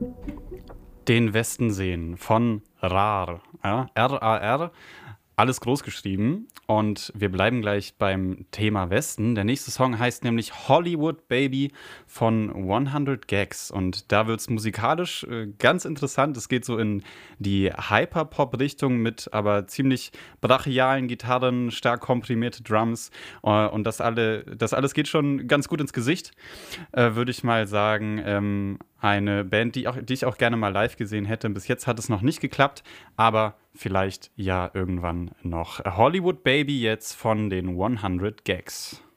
Den Westen sehen von RAR. Ja? R-A-R. Alles groß geschrieben. Und wir bleiben gleich beim Thema Westen. Der nächste Song heißt nämlich Hollywood Baby von 100 Gags. Und da wird es musikalisch ganz interessant. Es geht so in die Hyperpop-Richtung mit aber ziemlich brachialen Gitarren, stark komprimierte Drums. Und das alles geht schon ganz gut ins Gesicht, würde ich mal sagen. Eine Band, die ich auch gerne mal live gesehen hätte. Bis jetzt hat es noch nicht geklappt, aber vielleicht ja irgendwann noch. Hollywood Baby jetzt von den 100 Gags.